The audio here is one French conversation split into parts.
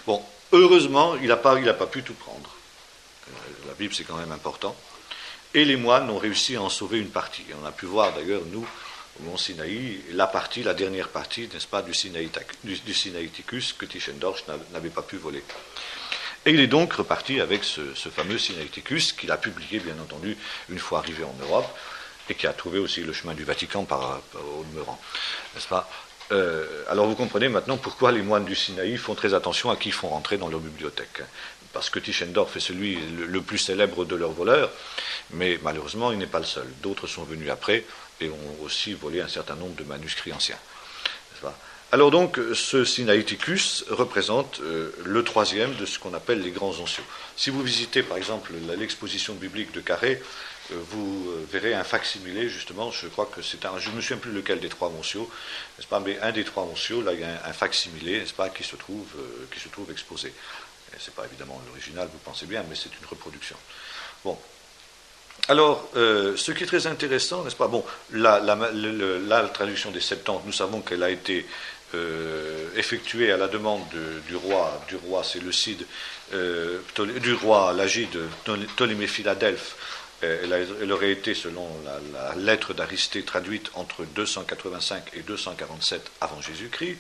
Bon, heureusement, il n'a pas pu tout prendre. La Bible, c'est quand même important. Et les moines ont réussi à en sauver une partie. Et on a pu voir d'ailleurs, nous, au Mont Sinaï, la dernière partie, n'est-ce pas, du Sinaïticus que Tischendorf n'avait pas pu voler. Et il est donc reparti avec ce fameux Sinaïticus qu'il a publié, bien entendu, une fois arrivé en Europe, et qui a trouvé aussi le chemin du Vatican au demeurant, n'est-ce pas? Alors vous comprenez maintenant pourquoi les moines du Sinaï font très attention à qui ils font rentrer dans leur bibliothèque. Parce que Tischendorf est celui le plus célèbre de leurs voleurs, mais malheureusement il n'est pas le seul. D'autres sont venus après et ont aussi volé un certain nombre de manuscrits anciens. N'est-ce pas? Alors donc, ce Sinaïticus représente le troisième de ce qu'on appelle les grands onciaux. Si vous visitez par exemple l'exposition biblique de Carré, vous verrez un facsimilé, justement, je crois que je ne me souviens plus lequel des trois onciaux, n'est-ce pas, mais un des trois onciaux, là il y a un facsimilé, n'est-ce pas, qui se trouve exposé. Ce n'est pas évidemment l'original, vous pensez bien, mais c'est une reproduction. Bon. Alors, ce qui est très intéressant, n'est-ce pas, bon, la traduction des Septante, nous savons qu'elle a été effectuée à la demande du roi Séleucide, du roi Lagide, Ptolémée Philadelphe. Elle aurait été, selon la lettre d'Aristée, traduite entre 285 et 247 avant Jésus-Christ.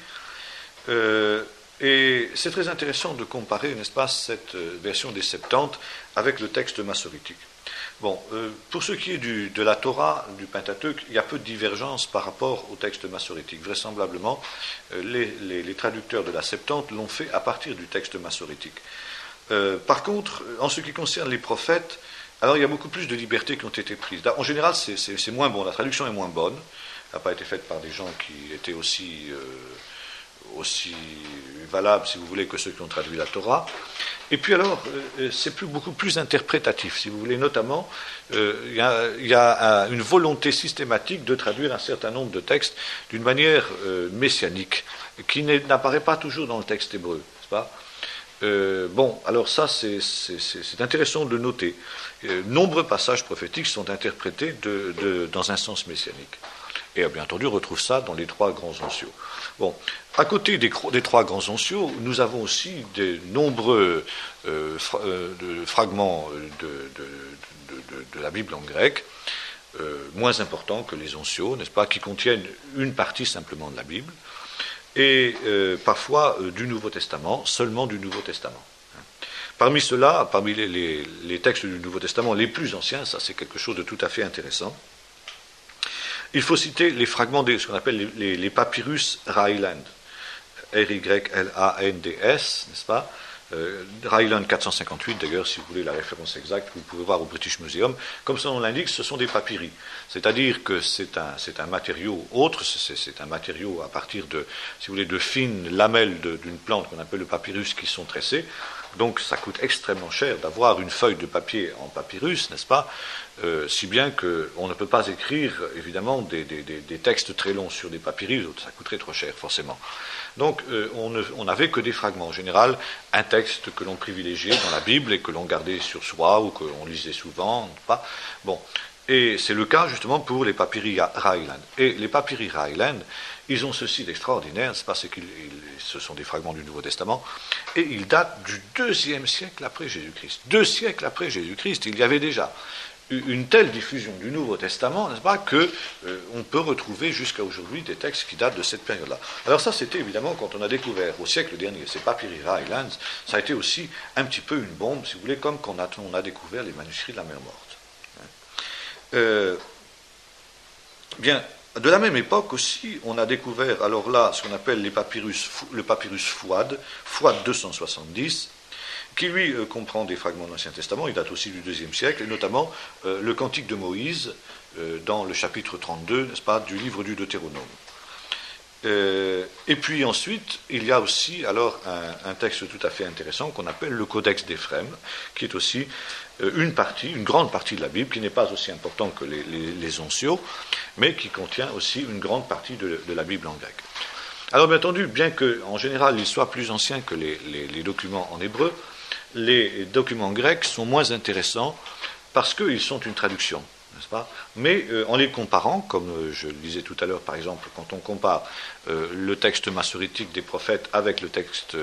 Et c'est très intéressant de comparer, n'est-ce pas, cette version des Septante avec le texte massorétique. Bon, pour ce qui est de la Torah, du Pentateuque, il y a peu de divergence par rapport au texte massorétique. Vraisemblablement, les traducteurs de la Septante l'ont fait à partir du texte massorétique. Par contre, en ce qui concerne les prophètes, alors il y a beaucoup plus de libertés qui ont été prises. En général, c'est moins bon, la traduction est moins bonne. Elle n'a pas été faite par des gens qui étaient aussi valables, si vous voulez, que ceux qui ont traduit la Torah. Et puis alors, c'est beaucoup plus interprétatif, si vous voulez. Notamment, il y a une volonté systématique de traduire un certain nombre de textes d'une manière messianique, qui n'apparaît pas toujours dans le texte hébreu, n'est-ce pas? Bon, alors ça, c'est intéressant de noter. Nombreux passages prophétiques sont interprétés dans un sens messianique. Et bien entendu, on retrouve ça dans les trois grands onciaux. Bon, à côté des trois grands onciaux, nous avons aussi de nombreux fragments de la Bible en grec, moins importants que les onciaux, n'est-ce pas, qui contiennent une partie simplement de la Bible, et parfois du Nouveau Testament, seulement du Nouveau Testament. Parmi ceux-là, parmi les textes du Nouveau Testament les plus anciens, ça c'est quelque chose de tout à fait intéressant, il faut citer les fragments de ce qu'on appelle les papyrus Rhineland, R-Y-L-A-N-D-S, n'est-ce pas? Rhineland 458, d'ailleurs, si vous voulez la référence exacte, vous pouvez voir au British Museum. Comme son nom l'indique, ce sont des papyri. C'est-à-dire que c'est un matériau autre, c'est un matériau à partir de, si vous voulez, de fines lamelles d'une plante qu'on appelle le papyrus qui sont tressées. Donc ça coûte extrêmement cher d'avoir une feuille de papier en papyrus, n'est-ce pas? Si bien qu'on ne peut pas écrire, évidemment, des textes très longs sur des papyrus, ça coûterait trop cher, forcément. Donc on n'avait que des fragments. En général, un texte que l'on privilégiait dans la Bible et que l'on gardait sur soi ou que l'on lisait souvent, pas. Bon. Et c'est le cas justement pour les papyri Rhineland. Et les papyri Rhineland, ils ont ceci d'extraordinaire, c'est parce que ce sont des fragments du Nouveau Testament, et ils datent du 2e siècle après Jésus-Christ. 2 siècles après Jésus-Christ, il y avait déjà une telle diffusion du Nouveau Testament, n'est-ce pas, qu'on peut retrouver jusqu'à aujourd'hui des textes qui datent de cette période-là. Alors ça, c'était évidemment quand on a découvert au siècle dernier ces papyri Rhineland, ça a été aussi un petit peu une bombe, si vous voulez, comme quand on a découvert les manuscrits de la mer Morte. Bien, de la même époque aussi, on a découvert, alors là, ce qu'on appelle le papyrus Fouad 270, qui lui comprend des fragments de l'Ancien Testament, il date aussi du IIe siècle, et notamment le Cantique de Moïse, dans le chapitre 32, n'est-ce pas, du livre du Deutéronome. Et puis ensuite, il y a aussi alors un texte tout à fait intéressant qu'on appelle le Codex d'Éphrem, qui est aussi une grande partie de la Bible, qui n'est pas aussi important que les onciaux, mais qui contient aussi une grande partie de la Bible en grec. Alors bien entendu, bien qu'en général il soit plus ancien que les documents en hébreu, les documents grecs sont moins intéressants parce qu'ils sont une traduction, n'est-ce pas? Mais en les comparant, comme je le disais tout à l'heure, par exemple, quand on compare le texte massorétique des prophètes avec le texte